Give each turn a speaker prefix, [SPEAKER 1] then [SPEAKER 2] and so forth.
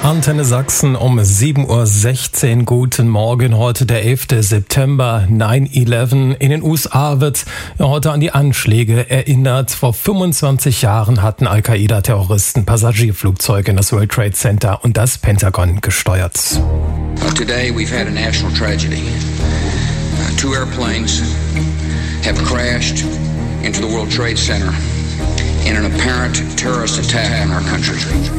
[SPEAKER 1] Antenne Sachsen um 7:16 Uhr. Guten Morgen, heute der 11. September, 9/11. In den USA wird heute an die Anschläge erinnert. Vor 25 Jahren hatten Al-Qaida-Terroristen Passagierflugzeuge in das World Trade Center und das Pentagon gesteuert.
[SPEAKER 2] Today we've had a national tragedy. Two airplanes have crashed into the World Trade Center in an apparent terrorist attack on our country.